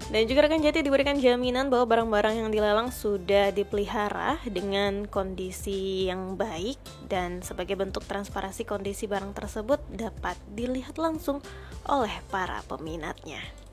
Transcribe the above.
Dan juga rekan Jati diberikan jaminan bahwa barang-barang yang dilelang sudah dipelihara dengan kondisi yang baik, dan sebagai bentuk transparansi kondisi barang tersebut dapat dilihat langsung oleh para peminatnya.